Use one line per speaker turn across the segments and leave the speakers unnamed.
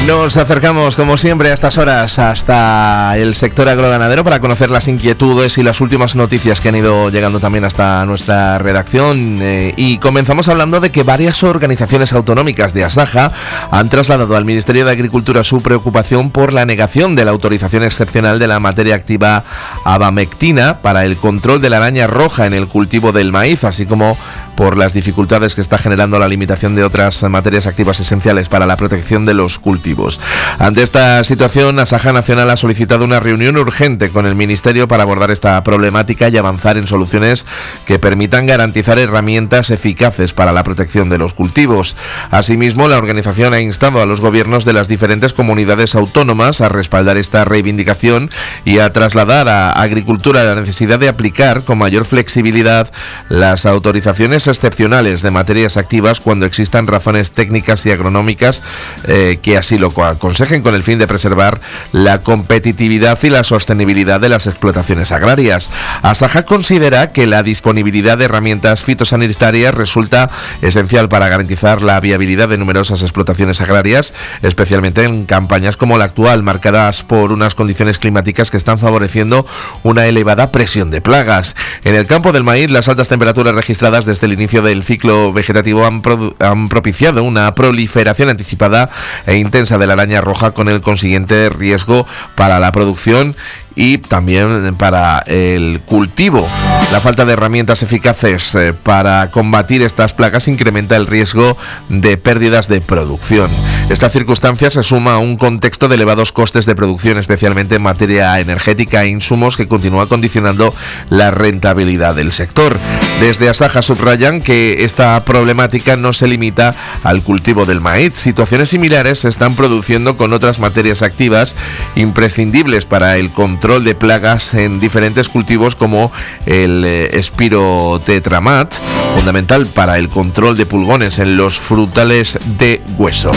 Nos acercamos, como siempre, a estas horas hasta el sector agroganadero para conocer las inquietudes y las últimas noticias que han ido llegando también hasta nuestra redacción. Y comenzamos hablando de que varias organizaciones autonómicas de Asaja han trasladado al Ministerio de Agricultura su preocupación por la negación de la autorización excepcional de la materia activa abamectina para el control de la araña roja en el cultivo del maíz, así como por las dificultades que está generando la limitación de otras materias activas esenciales para la protección de los cultivos. Ante esta situación, Asaja Nacional ha solicitado una reunión urgente con el Ministerio para abordar esta problemática y avanzar en soluciones que permitan garantizar herramientas eficaces para la protección de los cultivos. Asimismo, la organización ha instado a los gobiernos de las diferentes comunidades autónomas a respaldar esta reivindicación y a trasladar a Agricultura la necesidad de aplicar con mayor flexibilidad las autorizaciones excepcionales de materias activas cuando existan razones técnicas y agronómicas que así lo aconsejen, con el fin de preservar la competitividad y la sostenibilidad de las explotaciones agrarias. Asaja considera que la disponibilidad de herramientas fitosanitarias resulta esencial para garantizar la viabilidad de numerosas explotaciones agrarias, especialmente en campañas como la actual, marcadas por unas condiciones climáticas que están favoreciendo una elevada presión de plagas. En el campo del maíz, las altas temperaturas registradas desde el inicio del ciclo vegetativo han propiciado una proliferación anticipada e intensa de la araña roja, con el consiguiente riesgo para la producción y también para el cultivo. La falta de herramientas eficaces para combatir estas plagas incrementa el riesgo de pérdidas de producción. Esta circunstancia se suma a un contexto de elevados costes de producción, especialmente en materia energética e insumos, que continúa condicionando la rentabilidad del sector. Desde Asaja subrayan que esta problemática no se limita al cultivo del maíz. Situaciones similares se están produciendo con otras materias activas imprescindibles para el control de plagas en diferentes cultivos, como el espirotetramat, fundamental para el control de pulgones en los frutales de hueso.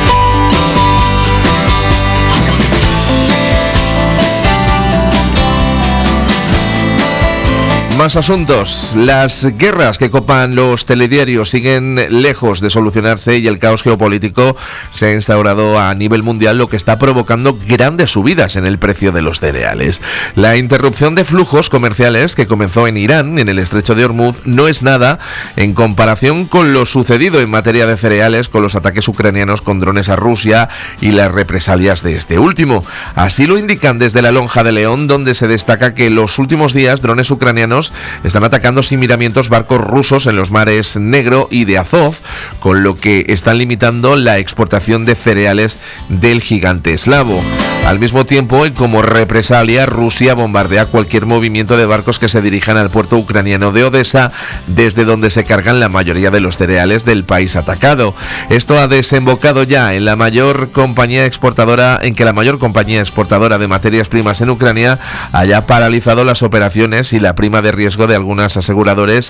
Más asuntos. Las guerras que copan los telediarios siguen lejos de solucionarse y el caos geopolítico se ha instaurado a nivel mundial, lo que está provocando grandes subidas en el precio de los cereales. La interrupción de flujos comerciales que comenzó en Irán, en el estrecho de Hormuz, no es nada en comparación con lo sucedido en materia de cereales con los ataques ucranianos con drones a Rusia y las represalias de este último. Así lo indican desde la Lonja de León, donde se destaca que en los últimos días drones ucranianos están atacando sin miramientos barcos rusos en los mares Negro y de Azov, con lo que están limitando la exportación de cereales del gigante eslavo. Al mismo tiempo, y como represalia, Rusia bombardea cualquier movimiento de barcos que se dirijan al puerto ucraniano de Odessa, desde donde se cargan la mayoría de los cereales del país atacado. Esto ha desembocado ya en que la mayor compañía exportadora de materias primas en Ucrania haya paralizado las operaciones y la prima de riesgo de algunas aseguradoras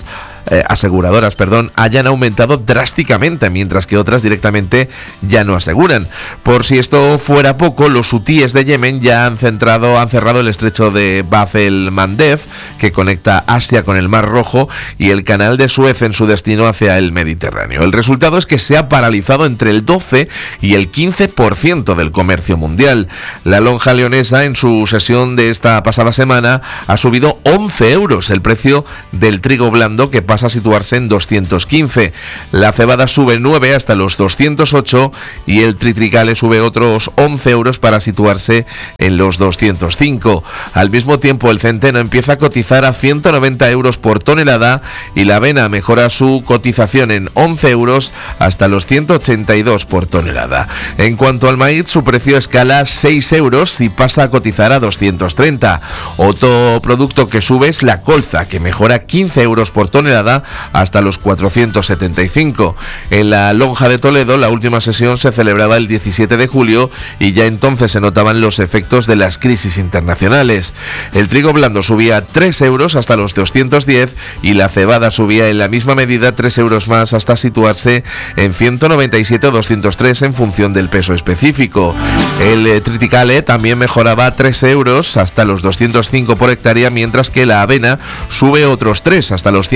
hayan aumentado drásticamente, mientras que otras directamente ya no aseguran. Por si esto fuera poco, los hutíes de Yemen ya han cerrado el estrecho de Bab el-Mandeb, que conecta Asia con el Mar Rojo, y el canal de Suez en su destino hacia el Mediterráneo. El resultado es que se ha paralizado entre el 12 y el 15% del comercio mundial. La lonja leonesa, en su sesión de esta pasada semana, ha subido 11 euros el precio del trigo blando, que pasa a situarse en 215. La cebada sube 9 hasta los 208 y el triticale sube otros 11 euros para situarse en los 205. Al mismo tiempo, el centeno empieza a cotizar a 190 euros por tonelada y la avena mejora su cotización en 11 euros hasta los 182 por tonelada. En cuanto al maíz, su precio escala 6 euros y pasa a cotizar a 230. Otro producto que sube es la colza, que mejora 15 euros por tonelada hasta los 475. En la Lonja de Toledo, la última sesión se celebraba el 17 de julio y ya entonces se notaba atenuaban los efectos de las crisis internacionales. El trigo blando subía 3 euros hasta los 210 y la cebada subía en la misma medida 3 euros más hasta situarse en 197 o 203 en función del peso específico. El triticale también mejoraba 3 euros hasta los 205 por hectárea, mientras que la avena sube otros 3 hasta los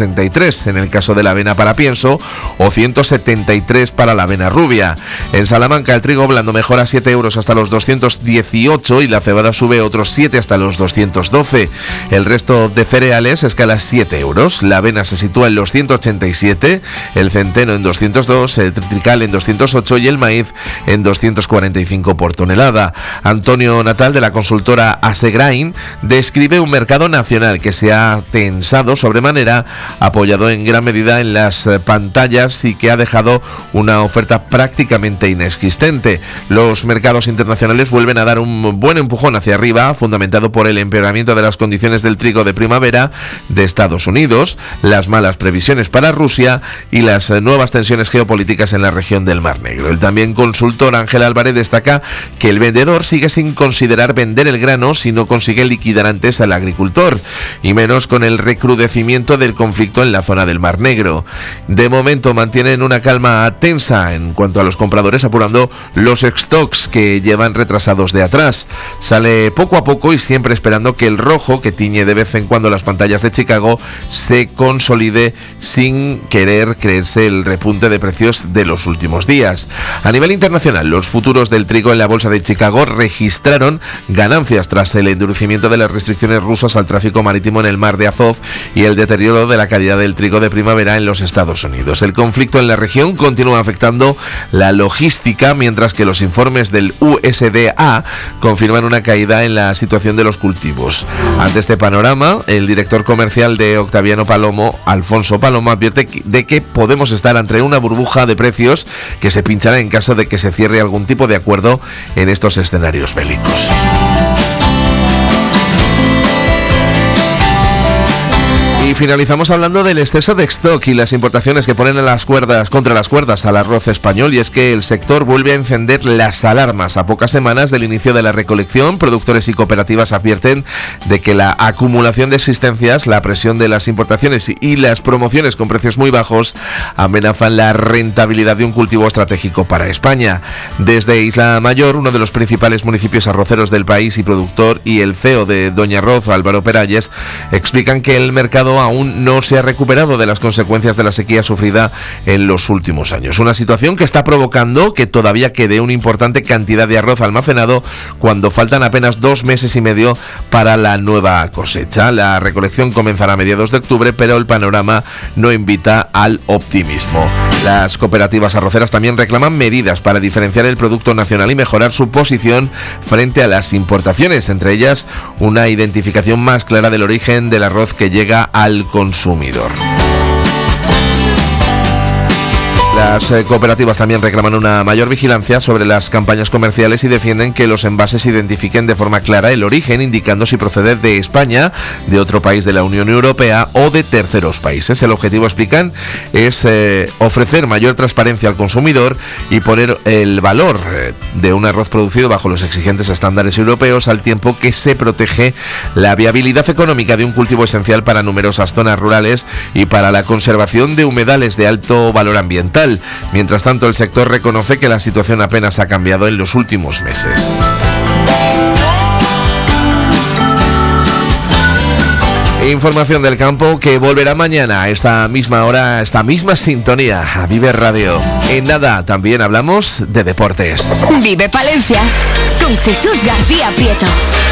163 en el caso de la avena para pienso o 173 para la avena rubia. En Salamanca el trigo blando mejora 7 euros hasta los 218 y la cebada sube otros 7 hasta los 212. El resto de cereales escala 7 euros. La avena se sitúa en los 187, el centeno en 202, el triticale en 208 y el maíz en 245 por tonelada. Antonio Natal, de la consultora Asegrain, describe un mercado nacional que se ha tensado sobremanera, apoyado en gran medida en las pantallas y que ha dejado una oferta prácticamente inexistente. Los mercados internacionales vuelven a dar un buen empujón hacia arriba, fundamentado por el empeoramiento de las condiciones del trigo de primavera de Estados Unidos, las malas previsiones para Rusia y las nuevas tensiones geopolíticas en la región del Mar Negro. El también consultor Ángel Álvarez destaca que el vendedor sigue sin considerar vender el grano si no consigue liquidar antes al agricultor, y menos con el recrudecimiento del conflicto en la zona del Mar Negro. De momento mantienen una calma tensa en cuanto a los compradores, apurando los stocks que llevan retrasados de atrás. Sale poco a poco y siempre esperando que el rojo, que tiñe de vez en cuando las pantallas de Chicago, se consolide sin querer creerse el repunte de precios de los últimos días. A nivel internacional, los futuros del trigo en la bolsa de Chicago registraron ganancias tras el endurecimiento de las restricciones rusas al tráfico marítimo en el mar de Azov y el deterioro de la calidad del trigo de primavera en los Estados Unidos. El conflicto en la región continúa afectando la logística, mientras que los informes del USDA confirman una caída en la situación de los cultivos. Ante este panorama, el director comercial de Octaviano Palomo, Alfonso Palomo, advierte de que podemos estar ante una burbuja de precios que se pinchará en caso de que se cierre algún tipo de acuerdo en estos escenarios bélicos. Y finalizamos hablando del exceso de stock y las importaciones que ponen contra las cuerdas al arroz español, y es que el sector vuelve a encender las alarmas. A pocas semanas del inicio de la recolección, productores y cooperativas advierten de que la acumulación de existencias, la presión de las importaciones y las promociones con precios muy bajos amenazan la rentabilidad de un cultivo estratégico para España. Desde Isla Mayor, uno de los principales municipios arroceros del país y productor, y el CEO de Doña Arroz, Álvaro Peralles, explican que el mercado aún no se ha recuperado de las consecuencias de la sequía sufrida en los últimos años. Una situación que está provocando que todavía quede una importante cantidad de arroz almacenado cuando faltan apenas 2 meses y medio para la nueva cosecha. La recolección comenzará a mediados de octubre, pero el panorama no invita al optimismo. Las cooperativas arroceras también reclaman medidas para diferenciar el producto nacional y mejorar su posición frente a las importaciones, entre ellas una identificación más clara del origen del arroz que llega al consumidor. Las cooperativas también reclaman una mayor vigilancia sobre las campañas comerciales y defienden que los envases identifiquen de forma clara el origen, indicando si procede de España, de otro país de la Unión Europea o de terceros países. El objetivo, explican, es ofrecer mayor transparencia al consumidor y poner el valor de un arroz producido bajo los exigentes estándares europeos, al tiempo que se protege la viabilidad económica de un cultivo esencial para numerosas zonas rurales y para la conservación de humedales de alto valor ambiental. Mientras tanto, el sector reconoce que la situación apenas ha cambiado en los últimos meses. Información del campo que volverá mañana a esta misma hora, a esta misma sintonía, a Vive Radio. En nada, también hablamos de deportes.
Vive Palencia con Jesús García Prieto.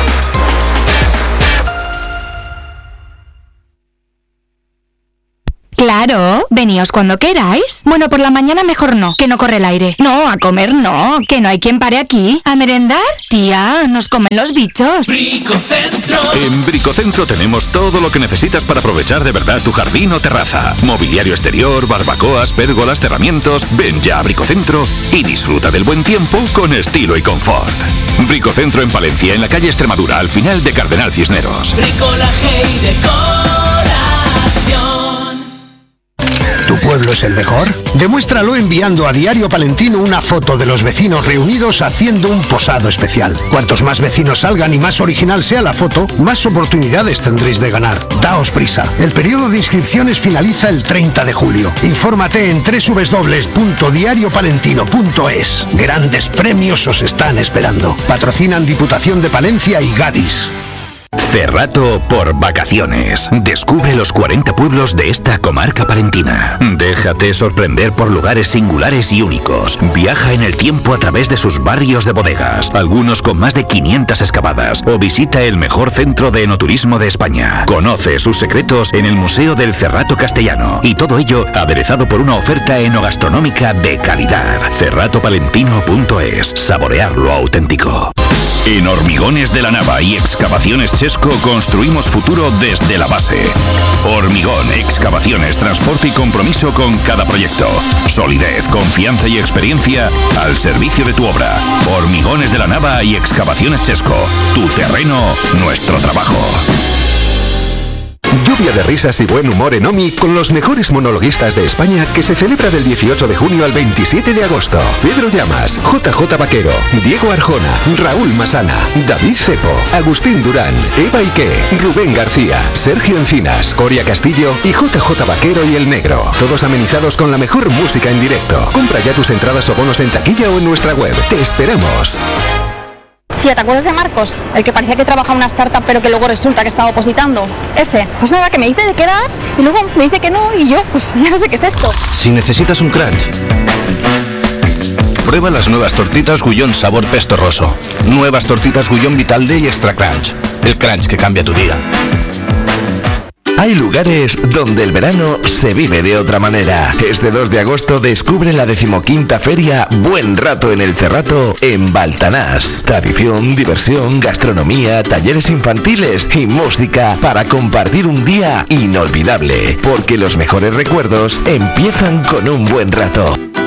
Claro, veníos cuando queráis. Bueno, por la mañana mejor no, que no corre el aire. No, a comer no, que no hay quien pare aquí. ¿A merendar? Tía, nos comen los bichos.
Bricocentro. En Bricocentro tenemos todo lo que necesitas para aprovechar de verdad tu jardín o terraza. Mobiliario exterior, barbacoas, pérgolas, cerramientos. Ven ya a Bricocentro y disfruta del buen tiempo con estilo y confort. Bricocentro en Palencia, en la calle Extremadura, al final de Cardenal Cisneros.
Bricolaje y decoración.
Tu
pueblo es el mejor? Demuéstralo enviando a Diario Palentino una foto de los vecinos reunidos haciendo un posado especial. Cuantos más vecinos salgan y más original sea la foto, más oportunidades tendréis de ganar. Daos prisa. El periodo de inscripciones finaliza el 30 de julio. Infórmate en www.diariopalentino.es. Grandes premios os están esperando. Patrocinan Diputación de Palencia y Gadis.
Cerrato por vacaciones. Descubre los 40 pueblos de esta comarca palentina. Déjate sorprender por lugares singulares y únicos. Viaja en el tiempo a través de sus barrios de bodegas, algunos con más de 500 excavadas, o visita el mejor centro de enoturismo de España. Conoce sus secretos en el Museo del Cerrato Castellano, y todo ello aderezado por una oferta enogastronómica de calidad. Cerratopalentino.es. Saborear lo auténtico. En Hormigones de la Nava y Excavaciones Chesco construimos futuro desde la base. Hormigón, excavaciones, transporte y compromiso con cada proyecto. Solidez, confianza y experiencia al servicio de tu obra. Hormigones de la Nava y Excavaciones Chesco. Tu terreno, nuestro trabajo.
Lluvia de risas y buen humor en OMI con los mejores monologuistas de España, que se celebra del 18 de junio al 27 de agosto. Pedro Llamas, JJ Vaquero, Diego Arjona, Raúl Masana, David Cepo, Agustín Durán, Eva Ike, Rubén García, Sergio Encinas, Coria Castillo y JJ Vaquero y El Negro. Todos amenizados con la mejor música en directo. Compra ya tus entradas o bonos en taquilla o en nuestra web. ¡Te esperamos!
Tía, ¿te acuerdas de Marcos? El que parecía que trabajaba en una startup pero que luego resulta que estaba opositando. Ese. Pues nada, que me dice de quedar y luego me dice que no y yo, pues ya no sé qué es esto.
Si necesitas un crunch, prueba las nuevas tortitas Gullón sabor pesto roso. Nuevas tortitas Gullón Vitalde y Extra Crunch. El crunch que cambia tu día.
Hay lugares donde el verano se vive de otra manera. Este 2 de agosto descubre la 15ª Feria Buen Rato en el Cerrato en Baltanás. Tradición, diversión, gastronomía, talleres infantiles y música para compartir un día inolvidable. Porque los mejores recuerdos empiezan con un buen rato.